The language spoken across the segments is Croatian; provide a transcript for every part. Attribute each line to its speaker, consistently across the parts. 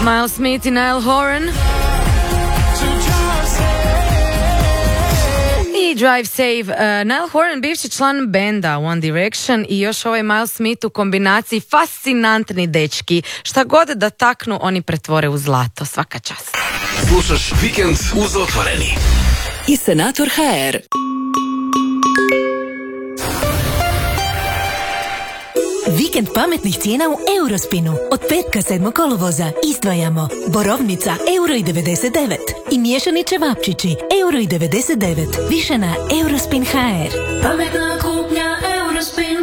Speaker 1: Miles Smith i Niall Horan. I Drive Save. Niall Horan, bivši član benda One Direction, i još ovaj Miles Smith u kombinaciji, fascinantni dečki. Šta god da taknu, oni pretvore u zlato. Svaka čast.
Speaker 2: Slušaš Vikend uz Otvoreni.
Speaker 3: I Senator HR.
Speaker 4: Vikend pametnih cijena u Eurospinu. Od petka 7. kolovoza izdvajamo borovnica €1,99 i miješani čevapčići €1,99. Više na Eurospin HR. Pametna kupnja Eurospin.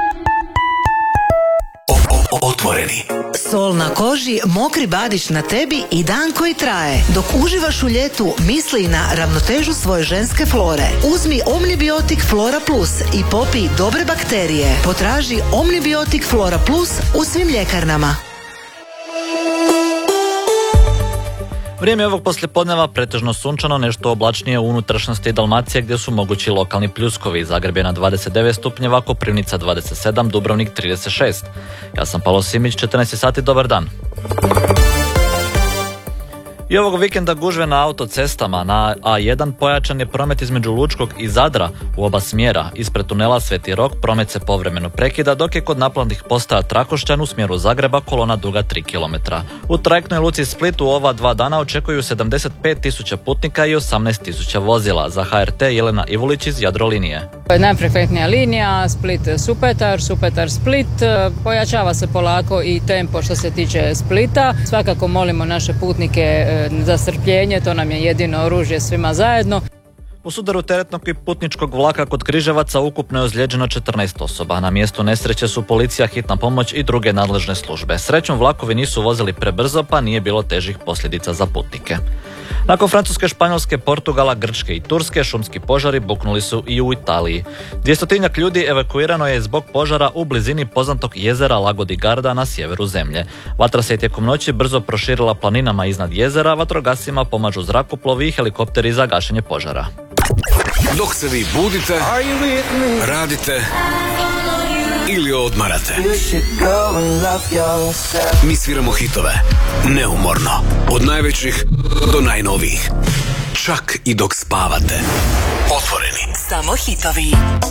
Speaker 2: Otvoreni.
Speaker 5: Sol na koži, mokri badić na tebi i dan koji traje. Dok uživaš u ljetu, misli na ravnotežu svoje ženske flore. Uzmi Omnibiotik Flora Plus i popij dobre bakterije. Potraži Omnibiotik Flora Plus u svim ljekarnama.
Speaker 6: Vrijeme ovog poslijepodneva pretežno sunčano, nešto oblačnije u unutrašnjosti Dalmacije gdje su mogući lokalni pljuskovi. Zagreb je na 29 stupnjeva, Koprivnica 27, Dubrovnik 36. Ja sam Palo Simić, 14 sati, dobar dan. I ovog vikenda gužve na autocestama. Na A1 pojačan je promet između Lučkog i Zadra u oba smjera. Ispred tunela Sveti Rok promet se povremeno prekida, dok je kod naplatnih postaja Trakošćan u smjeru Zagreba kolona duga 3 km. U trajektnoj luci Split u ova 2 dana očekuju 75.000 putnika i 18.000 vozila. Za HRT Jelena Ivulić iz Jadrolinije.
Speaker 7: Najfrekventnija linija Split-Supetar, Supetar-Split. Pojačava se polako i tempo što se tiče Splita. Svakako molimo naše putnike za strpljenje, to nam je jedino oružje svima zajedno.
Speaker 6: U sudaru teretnog i putničkog vlaka kod Križevaca ukupno je ozlijeđeno 14 osoba. Na mjestu nesreće su policija, hitna pomoć i druge nadležne službe. Srećom vlakovi nisu vozili prebrzo, pa nije bilo težih posljedica za putnike. Nakon Francuske, Španjolske, Portugala, Grčke i Turske, šumski požari buknuli su i u Italiji. 200-tinjak ljudi evakuirano je zbog požara u blizini poznatog jezera Lago di Garda na sjeveru zemlje. Vatra se je tijekom noći brzo proširila planinama iznad jezera, vatrogascima pomažu zrakoplovi i helikopteri za gašenje požara.
Speaker 2: Dok se vi budite, radite ili odmarate, mi sviramo hitove neumorno, od najvećih do najnovijih, čak i dok spavate. Otvoreni.
Speaker 3: Samo hitovi.